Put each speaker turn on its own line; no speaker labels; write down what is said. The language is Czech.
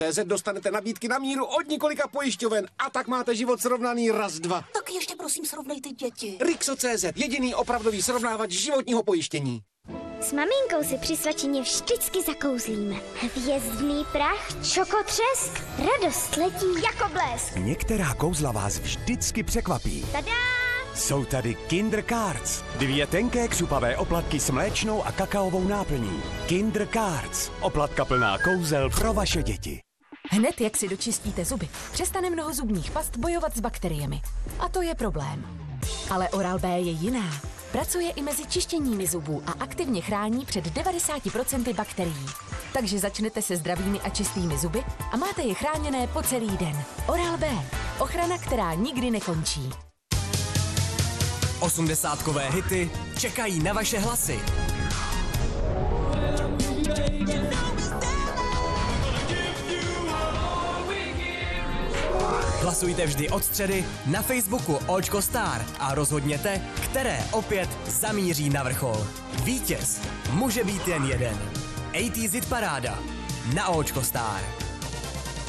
CZ dostanete nabídky na míru od několika pojišťoven a tak máte život srovnaný raz, dva.
Tak ještě prosím srovnej ty děti.
Rixo.cz, jediný opravdový srovnávač životního pojištění.
S maminkou si při svačině vždycky zakouzlíme. Hvězdný prach, čokotřesk, radost letí jako blesk.
Některá kouzla vás vždycky překvapí.
Tada!
Jsou tady Kinder Cards. 2 tenké křupavé oplatky s mléčnou a kakaovou náplní. Kinder Cards. Oplatka plná kouzel pro vaše děti.
Hned jak si dočistíte zuby, přestane mnoho zubních past bojovat s bakteriemi. A to je problém. Ale Oral-B je jiná. Pracuje i mezi čištěními zubů a aktivně chrání před 90% bakterií. Takže začnete se zdravými a čistými zuby a máte je chráněné po celý den. Oral-B. Ochrana, která nikdy nekončí.
80kové hity čekají na vaše hlasy. Hlasujte vždy od středy na Facebooku Očko Star a rozhodněte, které opět zamíří na vrchol. Vítěz může být jen jeden. ATZ Paráda na Očko Star.